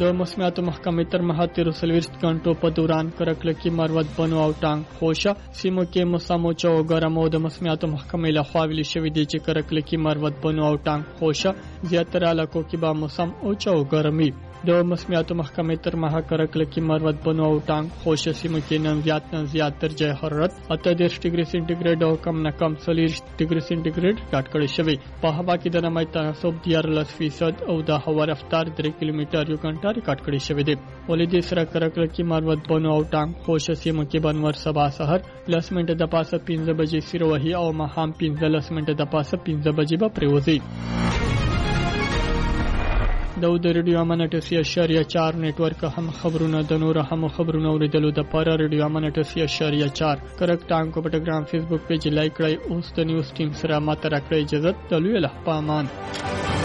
د مسمیاتو محکمې تر مخه 13 غنټو په دوران کرکلکي مروت بنو او ټانک خوشه سیمو کې مساموچه او ګرمو د مسمیاتو محکمې لخوا ویل شوې دي چې کرکلکي مروت بنو او ټانک خوشه زیاتره علاقو کې به موسم او چا ګرمي د مسمیاتو محکمې تر مخه کرکلکي مروت بنو او ټانک خوشه سیمو کې نن زیات درجه حرارت 38 ډیګري سنټیګریډ او کم نه کم 40 ډیګري سنټیګریډ ریکارډ کړی شوی په هوا کې د نمی تناسب 14% او د هوا رفتار 3 کیلومتر یو غنټه ریکارډ کړی شوی دی ولې د سره کرکلکي مروت بنو او ټانک خوشه سیمو کې بنور سبا سحر 10 منټه د پاسه 15 بجې سیروهي او ماښام 15 منټه د پاسه 15 بجې به پریوزي د ریډیو امانت سی.4 نیټورک هم خبرونه د نور هم خبرونه اوریدلو د پاره ریډیو امانت سی.4 کرک ټانګ په ټلګرام فیسبوک پیج لایک کړئ اوس د نیوز ټیم سره ماته راکړئ اجازه د لوی له پامان